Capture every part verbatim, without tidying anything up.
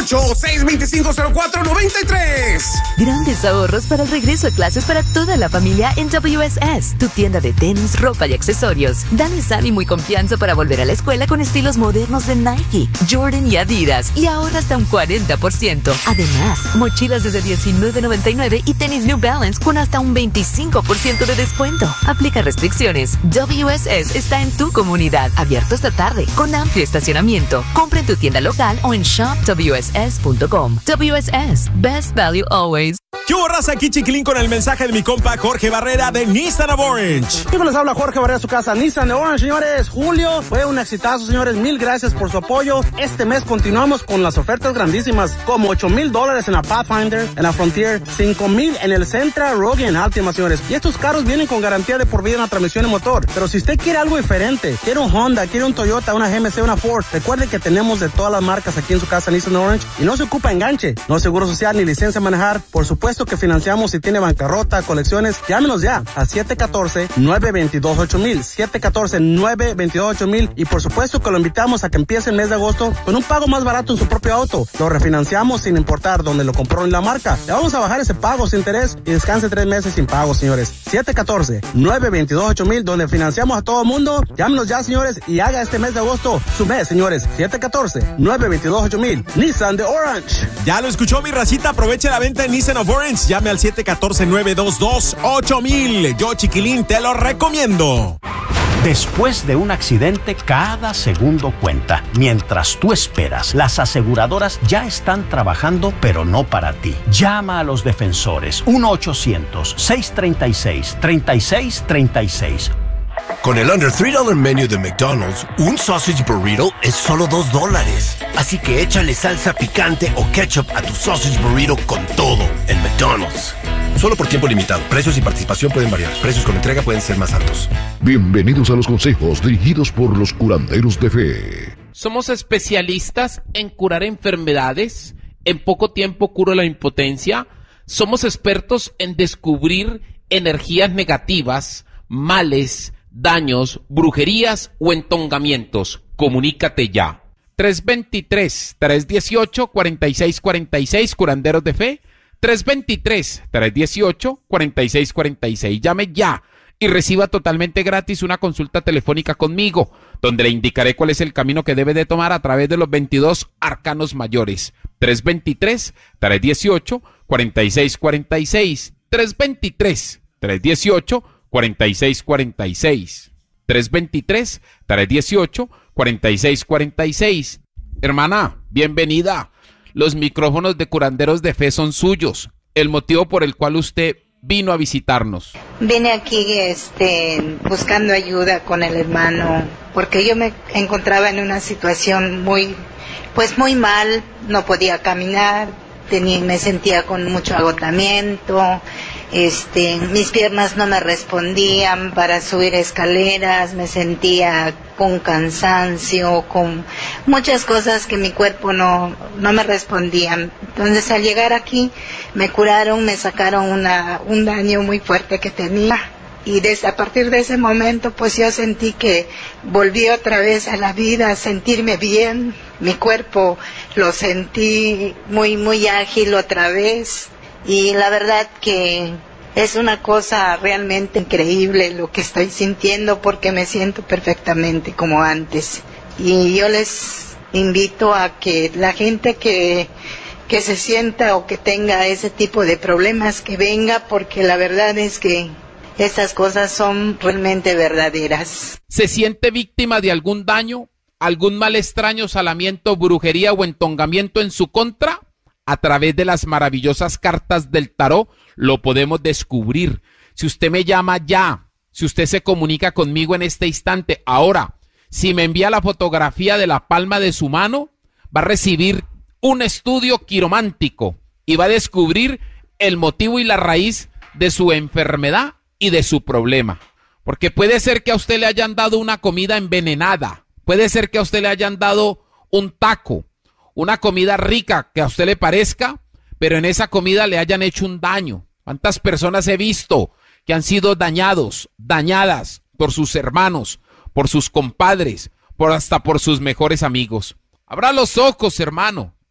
ocho, seis dos cinco, cero cuatro nueve tres. Grandes ahorros para el regreso a clases para toda la familia en W S S, tu tienda de tenis, ropa y accesorios. Dales ánimo y confianza para volver a la escuela con estilos modernos de Nike, Jordan y Adidas, y ahorra hasta un cuarenta por ciento. Además, mochilas desde diecinueve noventa y nueve y tenis New Balance con hasta un veinticinco por ciento de descuento. Aplica restricciones. W S S está en tu comunidad, abierto esta tarde, con amplio estacionamiento. Compra en tu tienda local o en shop w s s punto com. W S S, best value always. ¿Qué hubo, raza? Aquí Chiquilín con el mensaje de mi compa Jorge Barrera de Nissan of Orange. Chicos, les habla Jorge Barrera de su casa, Nissan of Orange, señores. Julio fue un exitazo, señores. Mil gracias por su apoyo. Este mes continuamos con las ofertas grandísimas, como ocho mil dólares en la Pathfinder, en la Frontier, cinco mil en el Sentra, Rogue y en Altima, señores. Y estos carros vienen con garantía de por vida en la transmisión y motor. Pero si usted quiere algo diferente, quiere un Honda, quiere un Toyota, una G M C, una Ford, recuerde que tenemos de todas las marcas aquí en su casa, Nissan of Orange. Y no se ocupa enganche, no seguro social ni licencia a manejar. Por supuesto que financiamos si tiene bancarrota, colecciones. Llámenos ya a siete uno cuatro, nueve dos dos, ocho mil, siete uno cuatro, nueve dos dos, ocho mil. Y por supuesto que lo invitamos a que empiece el mes de agosto con un pago más barato en su propio auto. Lo refinanciamos sin importar dónde lo compró en la marca. Le vamos a bajar ese pago sin interés y descanse tres meses sin pago, señores. siete uno cuatro, nueve dos dos, ocho mil, donde financiamos a todo el mundo. Llámenos ya, señores, y haga este mes de agosto su mes, señores. siete uno cuatro, nueve dos dos, ocho mil. Nissan de Orange. Ya lo escuchó, mi racita. Aproveche la venta en Nissan of Orange. Llame al siete uno cuatro, nueve dos dos, ocho mil. Yo, Chiquilín, te lo recomiendo. Después de un accidente, cada segundo cuenta. Mientras tú esperas, las aseguradoras ya están trabajando, pero no para ti. Llama a los defensores. uno ochocientos, seiscientos treinta y seis, treinta y seis treinta y seis. Con el Under tres dollar Menu de McDonald's, un sausage burrito es solo dos dólares. Así que échale salsa picante o ketchup a tu sausage burrito con todo en McDonald's. Solo por tiempo limitado. Precios y participación pueden variar. Precios con entrega pueden ser más altos. Bienvenidos a los consejos dirigidos por los curanderos de fe. Somos especialistas en curar enfermedades. En poco tiempo curo la impotencia. Somos expertos en descubrir energías negativas, males, daños, brujerías o entongamientos. Comunícate ya. tres dos tres, tres uno ocho, cuatro seis cuatro seis, Curanderos de Fe. tres dos tres, tres uno ocho, cuatro seis cuatro seis. Llame ya y reciba totalmente gratis una consulta telefónica conmigo, donde le indicaré cuál es el camino que debe de tomar a través de los veintidós arcanos mayores. tres dos tres, tres uno ocho, cuatro seis cuatro seis. tres dos tres, tres uno ocho, cuatro seis cuatro seis. tres dos tres, tres uno ocho, cuatro seis cuatro seis. Hermana, bienvenida. Los micrófonos de Curanderos de Fe son suyos. El motivo por el cual usted vino a visitarnos. Vine aquí este, buscando ayuda con el hermano, porque yo me encontraba en una situación muy, pues muy mal. No podía caminar, tenía, me sentía con mucho agotamiento. Este, mis piernas no me respondían para subir escaleras, me sentía con cansancio, con muchas cosas que mi cuerpo no, no me respondían. Entonces al llegar aquí me curaron, me sacaron una, un daño muy fuerte que tenía. Y desde a partir de ese momento pues yo sentí que volví otra vez a la vida, a sentirme bien. Mi cuerpo lo sentí muy, muy ágil otra vez. Y la verdad que es una cosa realmente increíble lo que estoy sintiendo, porque me siento perfectamente como antes. Y yo les invito a que la gente que, que se sienta o que tenga ese tipo de problemas, que venga, porque la verdad es que estas cosas son realmente verdaderas. ¿Se siente víctima de algún daño, algún mal extraño, salamiento, brujería o entongamiento en su contra? A través de las maravillosas cartas del tarot lo podemos descubrir. Si usted me llama ya, si usted se comunica conmigo en este instante, ahora, si me envía la fotografía de la palma de su mano, va a recibir un estudio quiromántico y va a descubrir el motivo y la raíz de su enfermedad y de su problema. Porque puede ser que a usted le hayan dado una comida envenenada, puede ser que a usted le hayan dado un taco, una comida rica que a usted le parezca, pero en esa comida le hayan hecho un daño. ¿Cuántas personas he visto que han sido dañados, dañadas por sus hermanos, por sus compadres, por hasta por sus mejores amigos? Abra los ojos, hermano.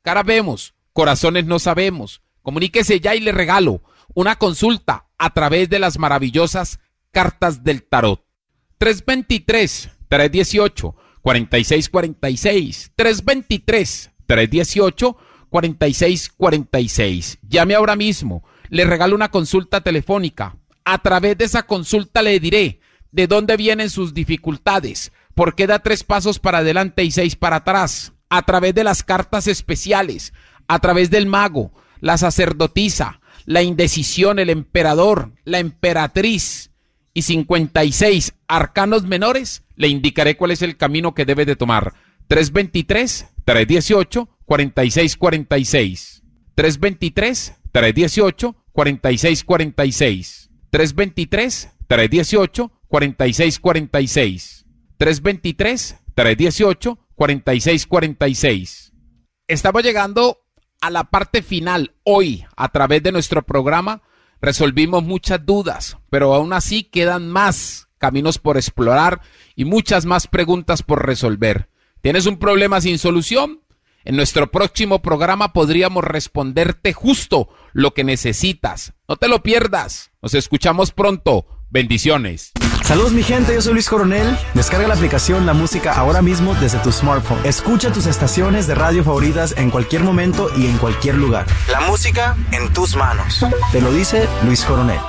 Cara vemos, corazones no sabemos. Comuníquese ya y le regalo una consulta a través de las maravillosas cartas del tarot. tres dos tres, tres uno ocho, cuatro seis cuatro seis. tres dos tres, tres uno ocho, cuatro seis cuatro seis. Llame ahora mismo. Le regalo una consulta telefónica. A través de esa consulta le diré de dónde vienen sus dificultades, por qué da tres pasos para adelante y seis para atrás. A través de las cartas especiales, a través del mago, la sacerdotisa, la indecisión, el emperador, la emperatriz y cincuenta y seis arcanos menores, le indicaré cuál es el camino que debe de tomar. tres dos tres, tres uno ocho, cuatro seis cuatro seis. tres dos tres, tres uno ocho, cuatro seis cuatro seis. tres dos tres, tres uno ocho, cuatro seis cuatro seis. tres dos tres, tres uno ocho, cuatro seis cuatro seis. Estamos llegando a la parte final. Hoy, a través de nuestro programa, resolvimos muchas dudas, pero aún así quedan más caminos por explorar y muchas más preguntas por resolver. ¿Tienes un problema sin solución? En nuestro próximo programa podríamos responderte justo lo que necesitas. No te lo pierdas. Nos escuchamos pronto. Bendiciones. Saludos mi gente, yo soy Luis Coronel. Descarga la aplicación La Música ahora mismo desde tu smartphone. Escucha tus estaciones de radio favoritas en cualquier momento y en cualquier lugar. La música en tus manos. Te lo dice Luis Coronel.